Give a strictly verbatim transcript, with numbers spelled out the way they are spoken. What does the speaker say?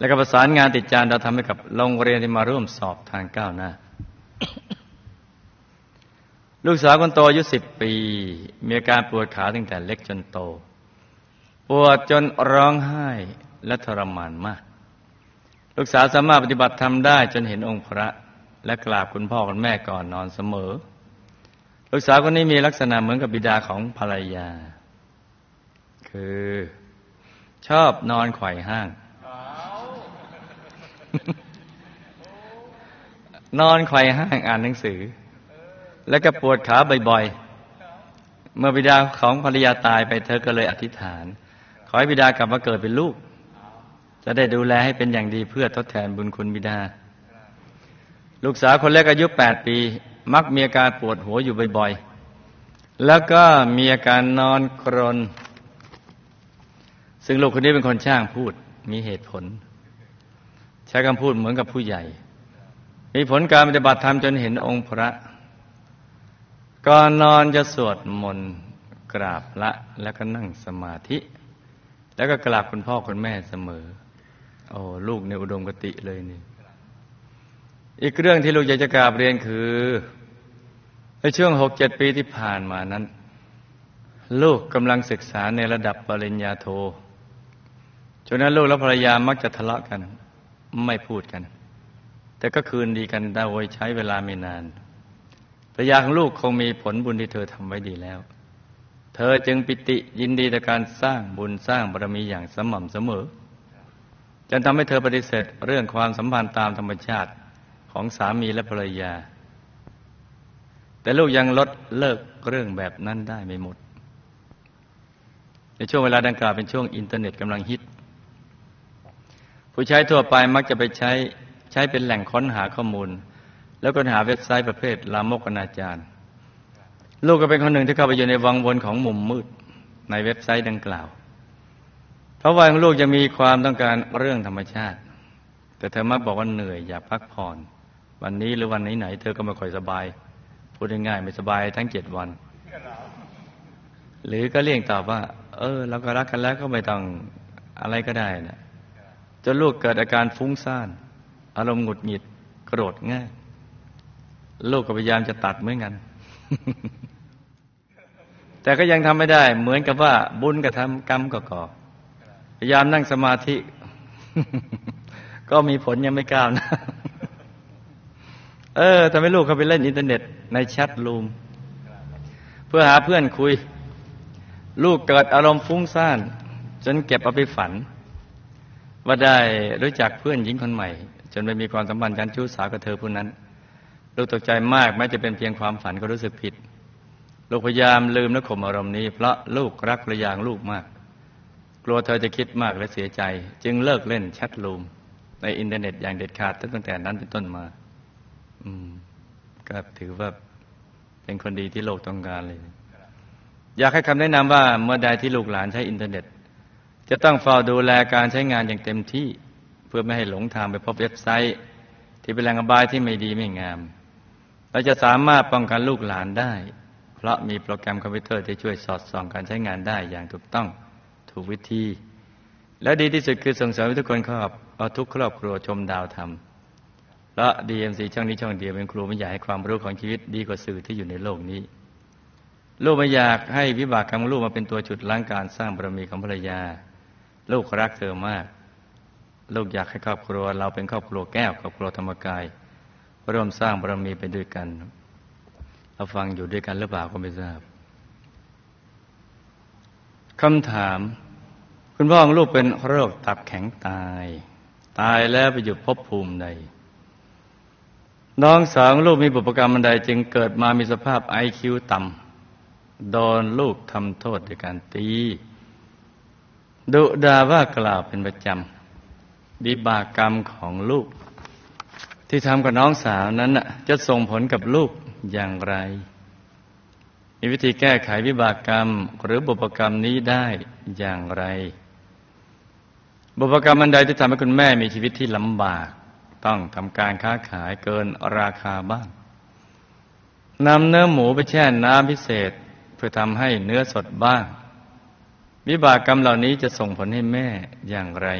แล้วก็ประสานงานติดจานเราทำให้กับโรงเรียนที่มาร่วมสอบทางก้าวหน้า ลูกสาวคนโตอายุสิบปีมีอาการปวดขาตั้งแต่เล็กจนโตปวดจนร้องไห้และทรมานมากลูกสาวสามารถปฏิบัติธรรมได้จนเห็นองค์พระและกราบคุณพ่อคุณแม่ก่อนนอนเสมอลูกสาวคนนี้มีลักษณะเหมือนกับบิดาของภรรยาคือชอบนอนไขว่ห้าง นอนไขว่ห้างอ่านหนังสือแล้วก็ปวดขาบ่อยๆเมื่อบิดาของภรรยาตายไปเธอก็เลยอธิษฐานขอให้บิดากลับมาเกิดเป็นลูกจะได้ดูแลให้เป็นอย่างดีเพื่อทดแทนบุญคุณบิดาลูกสาวคนเล็กอายุแปดปีมักมีอาการปวดหัวอยู่บ่อยๆแล้วก็มีอาการนอนกรนซึ่งลูกคนนี้เป็นคนช่างพูดมีเหตุผลใช้คำพูดเหมือนกับผู้ใหญ่มีผลการปฏิบัติธรรมจนเห็นองค์พระก่อนนอนจะสวดมนต์กราบพระแล้วก็นั่งสมาธิแล้วก็กราบคุณพ่อคุณแม่เสมอโอ้ลูกในอุดมคติเลยนี่อีกเรื่องที่ลูกอยากจะกราบเรียนคือในช่วงหกเจ็ดปีที่ผ่านมานั้นลูกกำลังศึกษาในระดับปริญญาโทจนนั้นลูกและภรรยามักจะทะเลาะกันไม่พูดกันแต่ก็คืนดีกันโดยใช้เวลาไม่นานภรรยาของลูกคงมีผลบุญที่เธอทำไว้ดีแล้วเธอจึงปิติยินดีในการสร้างบุญสร้างบารมีอย่างสม่ำเสมอจนทำให้เธอปฏิเสธเรื่องความสัมพันธ์ตามธรรมชาติของสามีและภรรยาแต่ลูกยังลดเลิกเรื่องแบบนั้นได้ไม่หมดในช่วงเวลาดังกล่าวเป็นช่วงอินเทอร์เน็ตกำลังฮิตผู้ใช้ทั่วไปมักจะไปใช้ใช้เป็นแหล่งค้นหาข้อมูลแล้วค้นหาเว็บไซต์ประเภทลามกอนาจารลูกก็เป็นคนหนึ่งที่เข้าไปอยู่ในวังวนของมุมมืดในเว็บไซต์ดังกล่าวเพราะวัยของลูกจะมีความต้องการเรื่องธรรมชาติแต่เธอมักบอกว่าเหนื่อยอยากพักผ่อนวันนี้หรือวันไหนๆเธอก็ไม่ค่อยสบายพูดง่ายๆไม่สบายทั้งเจ็ดวันหรือก็เลี่ยงตอบว่าเออเราก็รักกันแล้วก็ไม่ต้องอะไรก็ได้นะจนลูกเกิดอาการฟุ้งซ่านอารมณ์หงุดหงิดโกรธง่ายลูกก็พยายามจะตัดเหมือนกัน แต่ก็ยังทำไม่ได้เหมือนกับว่าบุญกับทำกรรมก็ก่อพยายามนั่งสมาธิ ก็มีผลยังไม่ก้าวหน้า เออทำให้ลูกเขาไปเล่นอินเทอร์เน็ตในแชทรูมเพื่อหาเพื่อนคุยลูกเกิดอารมณ์ฟุ้งซ่านจนเก็บเอาไปฝันว่าได้รู้จักเพื่อนหญิงคนใหม่จนไปมีความสัมพันธ์กันชู้สาวกับเธอผู้นั้นลูกตกใจมากแม้จะเป็นเพียงความฝันก็รู้สึกผิดลูกพยายามลืมและข่มอารมณ์นี้เพราะลูกรักภรรยาของลูกมากกลัวเธอจะคิดมากและเสียใจจึงเลิกเล่นแชทรูมในอินเทอร์เน็ตอย่างเด็ดขาดตั้งแต่นั้นเป็นต้นมาอืมก็ถือว่าเป็นคนดีที่โลกต้องการเลยอยากให้คำแนะนำว่าเมื่อใดที่ลูกหลานใช้อินเทอร์เน็ตจะต้องเฝ้าดูแลการใช้งานอย่างเต็มที่เพื่อไม่ให้หลงทางไปพบเว็บไซต์ที่เป็นแหล่งอบายที่ไม่ดีไม่งามเราจะสามารถป้องกันลูกหลานได้เพราะมีโปรแกรมคอมพิวเตอร์ที่ช่วยสอดส่องการใช้งานได้อย่างถูกต้องถูกวิธีและดีที่สุดคือส่งเสริมให้ทุกคนครอบเอาทุกครอบครัวชมดาวธรรมและ ดี เอ็ม ซี ช่องนี้ช่องเดียวเป็นครูไม่อยากให้ความรู้ของชีวิตดีกว่าสื่อที่อยู่ในโลกนี้ลูกไม่อยากให้วิบากกรรมของลูกมาเป็นตัวฉุดล้างการสร้างบารมีของภรรยาลูกรักเธอมากลูกอยากให้ครอบครัวเราเป็นครอบครัวแก้วครอบครัวธรรมกายร่วมสร้างบารมีไปด้วยกันเราฟังอยู่ด้วยกันหรือเปล่าก็ไม่ทราบคำถามคุณพ่อของลูกเป็นโรคตับแข็งตายตายแล้วไปอยู่ภพภูมิใดน้องสาวของลูกมีบุพกรรมอันใดจึงเกิดมามีสภาพ ไอ คิว ต่ำโดนลูกทำโทษด้วยการตีดุด่าว่ากล่าวเป็นประจำวิบากกรรมของลูกที่ทำกับน้องสาวนั้นจะส่งผลกับลูกอย่างไรมีวิธีแก้ไขวิบากกรรมหรือบุพกรรมนี้ได้อย่างไรบุพกรรมอันใดที่ทำให้คุณแม่มีชีวิตที่ลำบากต้องทำการค้าขายเกินราคาบ้างนำเนื้อหมูไปแช่น้ำพิเศษเพื่อทำให้เนื้อสดบ้างวิบากกรรมเหล่านี้จะส่งผลให้แม่อย่างไร